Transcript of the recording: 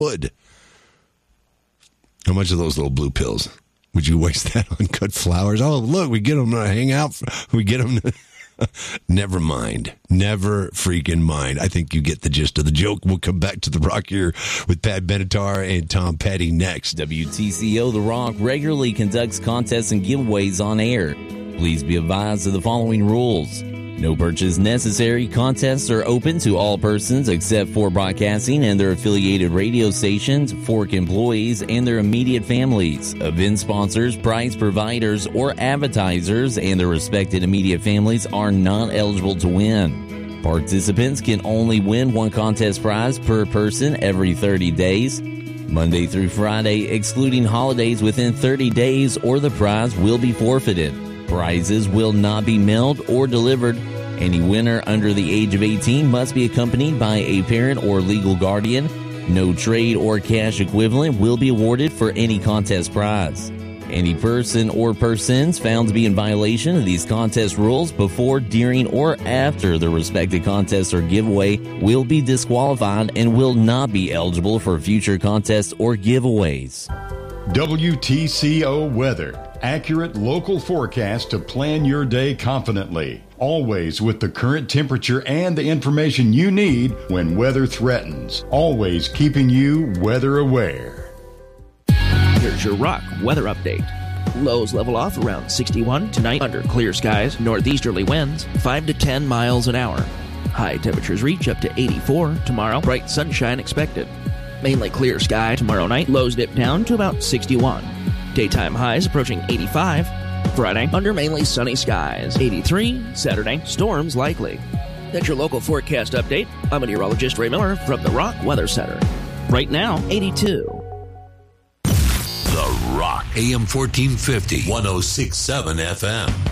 would. How much of those little blue pills would you waste that on cut flowers? Oh, look, we get them to hang out. We get them to... Never mind. Never freaking mind. I think you get the gist of the joke. We'll come back to The Rock here with Pat Benatar and Tom Petty next. WTCO The Rock regularly conducts contests and giveaways on air. Please be advised of the following rules. No purchase necessary. Contests are open to all persons except for broadcasting and their affiliated radio stations, Fork employees, and their immediate families. Event sponsors, prize providers, or advertisers and their respected immediate families are not eligible to win. Participants can only win one contest prize per person every 30 days. Monday through Friday, excluding holidays within 30 days, or the prize will be forfeited. Prizes will not be mailed or delivered. Any winner under the age of 18 must be accompanied by a parent or legal guardian. No trade or cash equivalent will be awarded for any contest prize. Any person or persons found to be in violation of these contest rules before, during, or after the respective contest or giveaway will be disqualified and will not be eligible for future contests or giveaways. WTCO Weather. Accurate local forecast to plan your day confidently. Always with the current temperature and the information you need when weather threatens. Always keeping you weather aware. Here's your Rock weather update. Lows level off around 61 tonight under clear skies. Northeasterly winds 5 to 10 miles an hour. High temperatures reach up to 84 tomorrow. Bright sunshine expected. Mainly clear sky tomorrow night. Lows dip down to about 61. Daytime highs approaching 85. Friday, under mainly sunny skies. 83. Saturday, storms likely. That's your local forecast update. I'm meteorologist Ray Miller from the Rock Weather Center. Right now, 82. The Rock, AM 1450, 106.7 FM.